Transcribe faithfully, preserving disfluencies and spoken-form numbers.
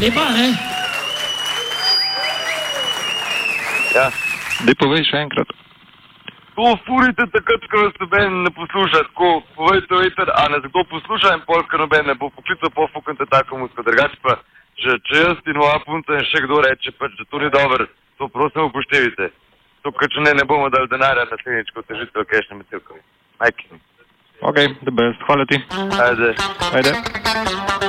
Lepa, ne? Ja. Daj povej še enkrat. To furite takrat, ko vas noben ne posluša, tako povejte veter, a ne kdo posluša in pol, ker noben ne bo poklical, pofukante tako musko, drugače pa, če, če jaz in moja punca in še kdo reče, pač, da to ni dobro, to prosim upoštevite. To, ker če ne, ne bomo dali denarja na sliničko težitev kešne metilkovi. Majkini. Ok, the best. Hvala ti. Ajde. Ajde.